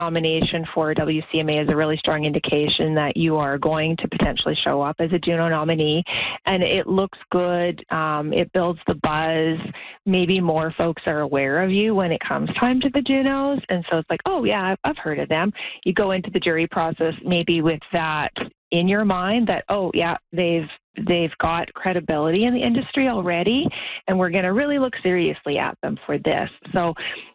nomination for WCMA is a really strong indication that you are going to potentially show up as a Juno nominee, and it looks good. It builds the buzz. Maybe more folks are aware of you when it comes time to the Junos, and so it's like, oh yeah, I've heard of them. You go into the jury process maybe with that in your mind that, oh yeah, they've got credibility in the industry already, and we're going to really look seriously at them for this. So,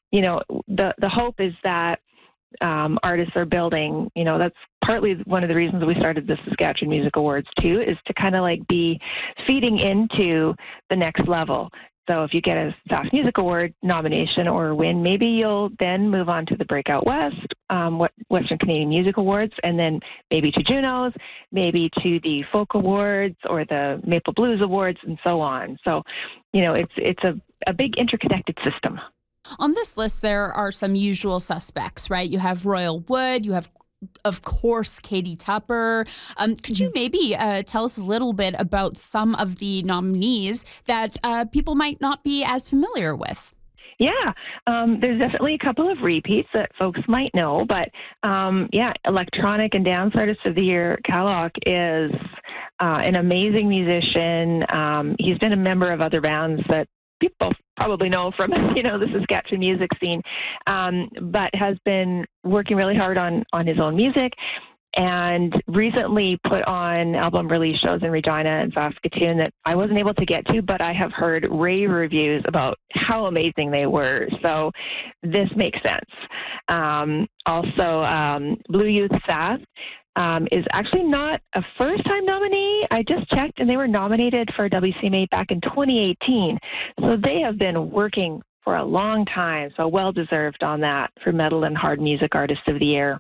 the hope is that artists are building, that's partly one of the reasons we started the Saskatchewan Music Awards too, is to kind of like be feeding into the next level. So if you get a Sask Music Award nomination or win, maybe you'll then move on to the Breakout West, Western Canadian Music Awards, and then maybe to Junos, maybe to the Folk Awards or the Maple Blues Awards, and so on. So, it's a big interconnected system. On this list, there are some usual suspects, right? You have Royal Wood, you have, of course, Katie Tupper. Could you maybe tell us a little bit about some of the nominees that people might not be as familiar with? Yeah, there's definitely a couple of repeats that folks might know, but Electronic and Dance Artist of the Year, Kalok is an amazing musician. He's been a member of other bands that people probably know from, the Saskatchewan music scene, but has been working really hard on his own music, and recently put on album release shows in Regina and Saskatoon that I wasn't able to get to, but I have heard rave reviews about how amazing they were. So this makes sense. Also, Blue Youth Sask is actually not a first-time nominee. I just checked, and they were nominated for WCMA back in 2018. So they have been working for a long time, so well-deserved on that for Metal and Hard Music Artist of the Year.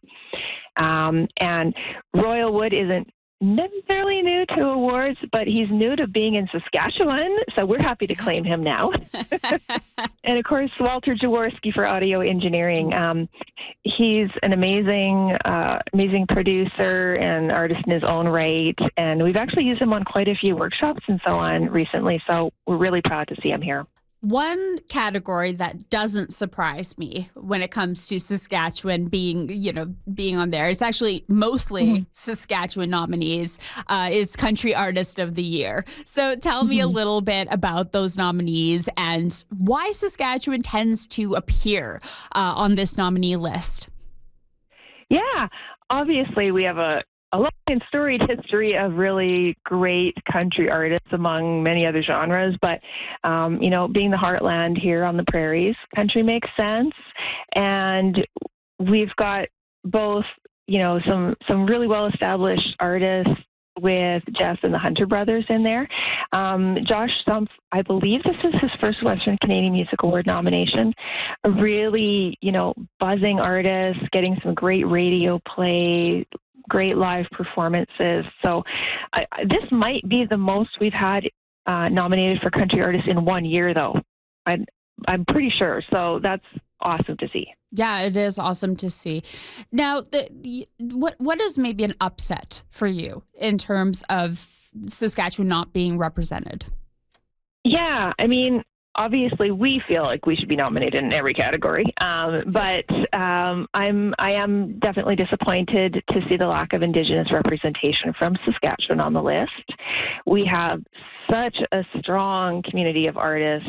And Royal Wood isn't necessarily new to awards, but he's new to being in Saskatchewan, so we're happy to claim him now. And of course, Walter Jaworski for audio engineering. He's an amazing producer and artist in his own right, and we've actually used him on quite a few workshops and so on recently, so we're really proud to see him here. One category that doesn't surprise me when it comes to Saskatchewan being on there, it's actually mostly Saskatchewan nominees, is Country Artist of the Year. So tell me a little bit about those nominees and why Saskatchewan tends to appear on this nominee list. Yeah, obviously we have a long and storied history of really great country artists among many other genres, but being the heartland here on the prairies, country makes sense. And we've got both, some really well-established artists with Jess and the Hunter Brothers in there. Josh Stumpf, I believe this is his first Western Canadian Music Award nomination. A really, buzzing artist, getting some great radio play, great live performances. So this might be the most we've had nominated for country artists in 1 year, though. I'm pretty sure. So that's awesome to see. Yeah, it is awesome to see. Now, what is maybe an upset for you in terms of Saskatchewan not being represented? Yeah, obviously we feel like we should be nominated in every category, but I am definitely disappointed to see the lack of Indigenous representation from Saskatchewan on the list. We have such a strong community of artists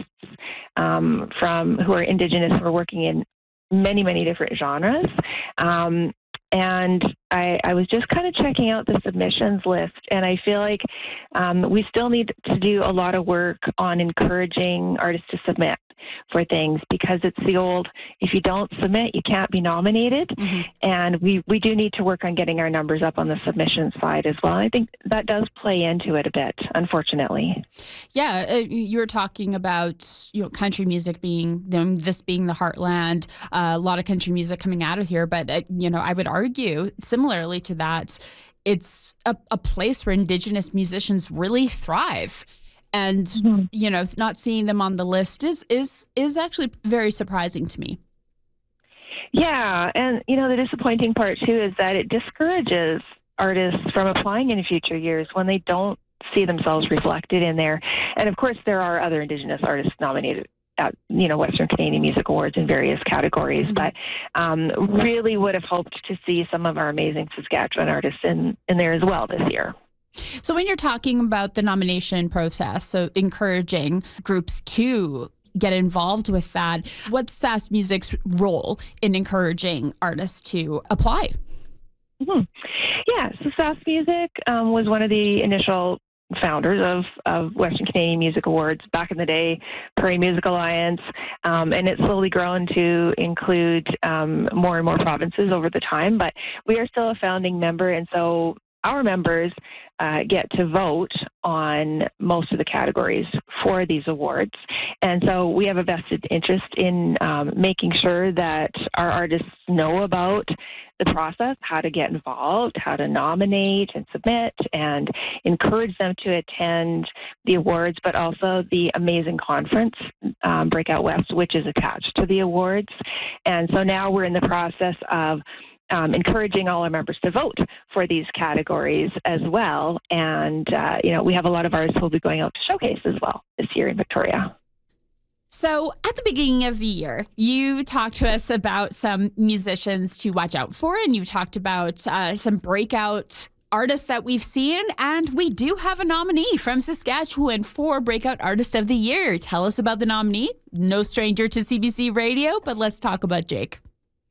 who are Indigenous, who are working in many, many different genres. And I was just kind of checking out the submissions list, and I feel like we still need to do a lot of work on encouraging artists to submit for things, because it's the old, if you don't submit, you can't be nominated. And we do need to work on getting our numbers up on the submission side as well. I think that does play into it a bit, unfortunately. Yeah, you were talking about country music being the heartland, a lot of country music coming out of here, but I would argue similarly to that, it's a place where Indigenous musicians really thrive. And, not seeing them on the list is actually very surprising to me. Yeah. And, the disappointing part, too, is that it discourages artists from applying in future years when they don't see themselves reflected in there. And, of course, there are other Indigenous artists nominated at Western Canadian Music Awards in various categories. But really would have hoped to see some of our amazing Saskatchewan artists in there as well this year. So when you're talking about the nomination process, so encouraging groups to get involved with that, what's Sask Music's role in encouraging artists to apply? Yeah, so Sask Music was one of the initial founders of Western Canadian Music Awards back in the day, Prairie Music Alliance, and it's slowly grown to include more and more provinces over the time, but we are still a founding member, and so our members get to vote on most of the categories for these awards. And so we have a vested interest in making sure that our artists know about the process, how to get involved, how to nominate and submit, and encourage them to attend the awards, but also the amazing conference, Breakout West, which is attached to the awards. And so now we're in the process of encouraging all our members to vote for these categories as well. And, we have a lot of artists who will be going out to showcase as well this year in Victoria. So at the beginning of the year, you talked to us about some musicians to watch out for, and you talked about some breakout artists that we've seen, and we do have a nominee from Saskatchewan for Breakout Artist of the Year. Tell us about the nominee. No stranger to CBC Radio, but let's talk about Jake.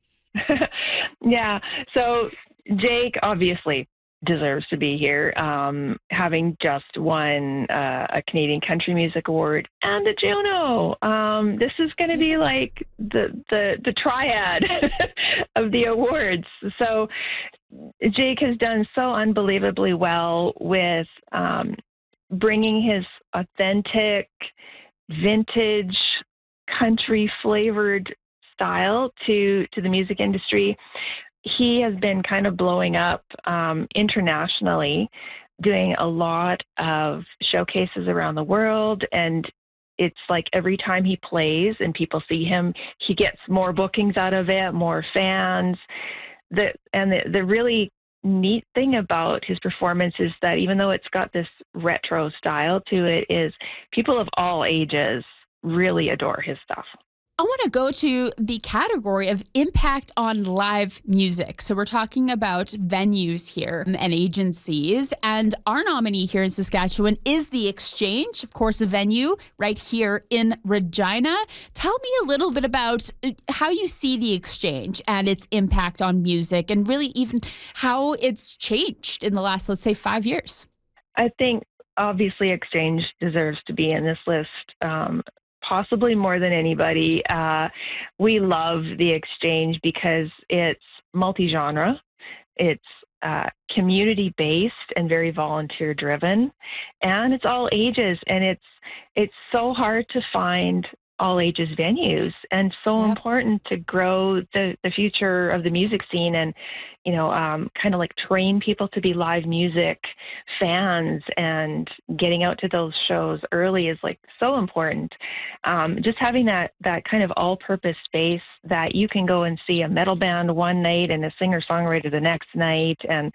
Yeah, so Jake obviously deserves to be here, having just won a Canadian Country Music Award and a Juno. This is going to be like the triad of the awards. So Jake has done so unbelievably well with bringing his authentic, vintage, country-flavored style to the music industry. He has been kind of blowing up internationally, doing a lot of showcases around the world, and it's like every time he plays and people see him, he gets more bookings out of it, more fans. The really neat thing about his performance is that even though it's got this retro style to it, is people of all ages really adore his stuff. I want to go to the category of impact on live music. So we're talking about venues here and agencies. And our nominee here in Saskatchewan is The Exchange, of course, a venue right here in Regina. Tell me a little bit about how you see The Exchange and its impact on music, and really even how it's changed in the last, let's say, 5 years. I think obviously Exchange deserves to be in this list. Possibly more than anybody. We love The Exchange because it's multi-genre, it's community-based and very volunteer-driven, and it's all ages, and it's so hard to find all ages venues, and so important to grow the future of the music scene, and kind of like train people to be live music fans, and getting out to those shows early is like so important. Just having that kind of all-purpose space that you can go and see a metal band one night and a singer-songwriter the next night, and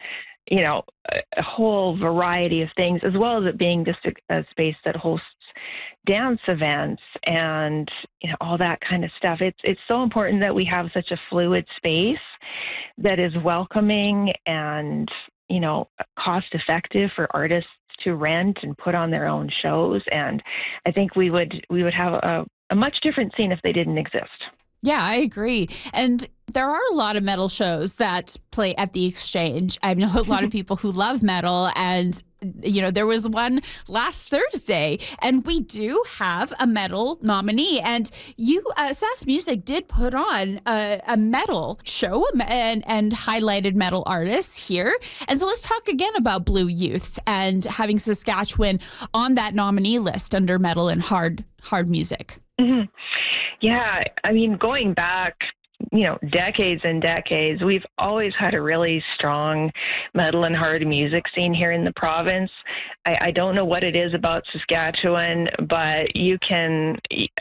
a whole variety of things, as well as it being just a space that hosts dance events and all that kind of stuff. It's so important that we have such a fluid space that is welcoming and cost effective for artists to rent and put on their own shows. And I think we would have a much different scene if they didn't exist. Yeah, I agree. And there are a lot of metal shows that play at The Exchange. I know a lot of people who love metal, and there was one last Thursday, and we do have a metal nominee. And Sask Music did put on a metal show and highlighted metal artists here. And so let's talk again about Blue Youth and having Saskatchewan on that nominee list under metal and hard music. Mm-hmm. Yeah, I mean, going back, decades and decades, we've always had a really strong metal and hard music scene here in the province. I don't know what it is about Saskatchewan, but you can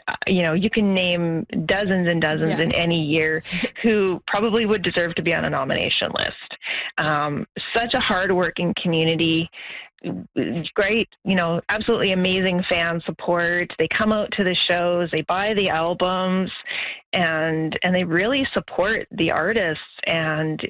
name dozens and dozens in any year who probably would deserve to be on a nomination list. Such a hardworking community. great, absolutely amazing fan support. They come out to the shows, they buy the albums, and they really support the artists. And